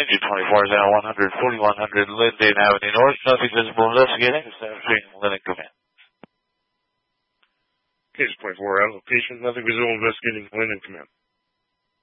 Engine 24 is now 100, 4100 Linden Avenue North. Nothing visible investigating. Staff training Linden Command. Case 24 out of location. Nothing visible investigating Linden Command.